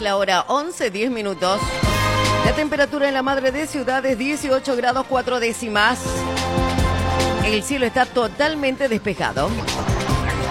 la hora 11:10. La temperatura en la madre de ciudad es 18 grados 4 décimas. El cielo está totalmente despejado.